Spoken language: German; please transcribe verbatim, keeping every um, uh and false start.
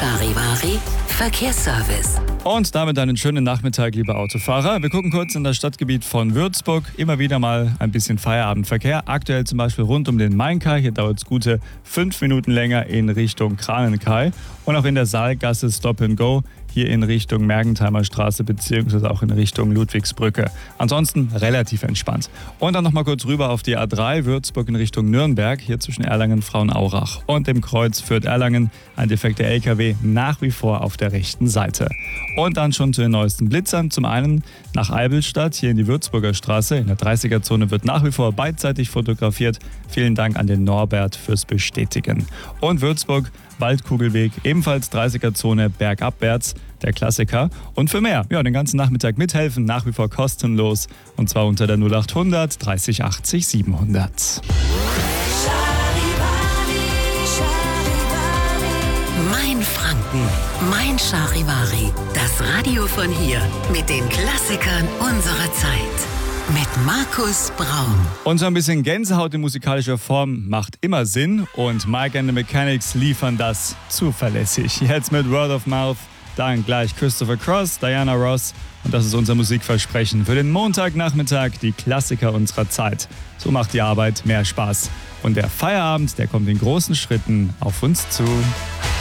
Charivari Verkehrsservice. Und damit einen schönen Nachmittag, liebe Autofahrer. Wir gucken kurz in das Stadtgebiet von Würzburg. Immer wieder mal ein bisschen Feierabendverkehr. Aktuell zum Beispiel rund um den Mainkai. Hier dauert es gute fünf Minuten länger in Richtung Kranenkai. Und auch in der Saalgasse Stop and Go. Hier in Richtung Mergentheimer Straße bzw. auch in Richtung Ludwigsbrücke. Ansonsten relativ entspannt. Und dann nochmal kurz rüber auf die A drei, Würzburg in Richtung Nürnberg, hier zwischen Erlangen-Frauenaurach und dem Kreuz Fürth-Erlangen. Ein defekter L K W nach wie vor auf der rechten Seite. Und dann schon zu den neuesten Blitzern. Zum einen nach Eibelstadt, hier in die Würzburger Straße. In der dreißiger-Zone wird nach wie vor beidseitig fotografiert. Vielen Dank an den Norbert fürs Bestätigen. Und Würzburg, Waldkugelweg, ebenfalls dreißiger-Zone bergabwärts, der Klassiker. Und für mehr, ja, den ganzen Nachmittag mithelfen, nach wie vor kostenlos. Und zwar unter der null achthundert dreißig achtzig siebenhundert. Mein Franken, mein Charivari. Das Radio von hier mit den Klassikern unserer Zeit. Mit Markus Braun. Und so ein bisschen Gänsehaut in musikalischer Form macht immer Sinn. Und Mike and the Mechanics liefern das zuverlässig. Jetzt mit Word of Mouth, dann gleich Christopher Cross, Diana Ross. Und das ist unser Musikversprechen für den Montagnachmittag, die Klassiker unserer Zeit. So macht die Arbeit mehr Spaß. Und der Feierabend, der kommt in großen Schritten auf uns zu.